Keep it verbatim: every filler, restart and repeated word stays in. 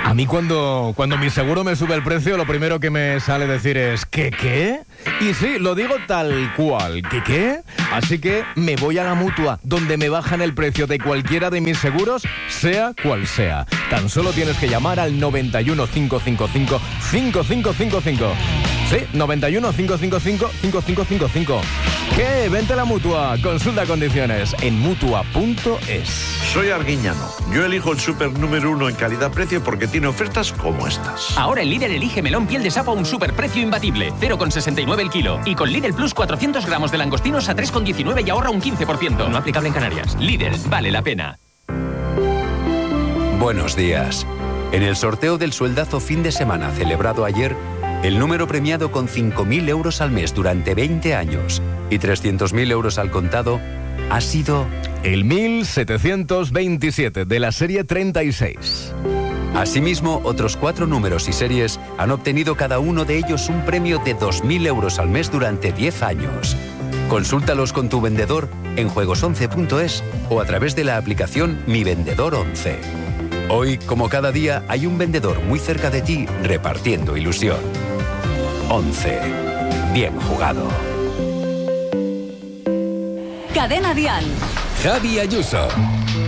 A mí cuando, cuando mi seguro me sube el precio, lo primero que me sale decir es ¿qué qué? Y sí, lo digo tal cual, ¿qué qué? Así que me voy a la Mutua, donde me bajan el precio de cualquiera de mis seguros, sea cual sea. Tan solo tienes que llamar al noventa y uno, cinco cinco cinco, cinco cinco cinco cinco. Sí, noventa y uno, cinco cinco cinco, cinco cinco cinco cinco. ¿Qué? Vente a la Mutua. Consulta condiciones en mutua punto es. Soy Arguiñano. Yo elijo el súper número uno en calidad-precio porque tiene ofertas como estas. Ahora el líder elige melón piel de sapo a un superprecio imbatible. cero coma sesenta y nueve el kilo. Y con Lidl Plus cuatrocientos gramos de langostinos a tres coma diecinueve y ahorra un quince por ciento. No aplicable en Canarias. Lidl, vale la pena. Buenos días. En el sorteo del sueldazo fin de semana celebrado ayer, el número premiado con cinco mil euros al mes durante veinte años y trescientos mil euros al contado ha sido el mil setecientos veintisiete de la serie treinta y seis. Asimismo, otros cuatro números y series han obtenido cada uno de ellos un premio de dos mil euros al mes durante diez años. Consúltalos con tu vendedor en juegos once punto es o a través de la aplicación Mi Vendedor once. Hoy, como cada día, hay un vendedor muy cerca de ti repartiendo ilusión. once. Bien jugado. Cadena Dial. Javi Ayuso.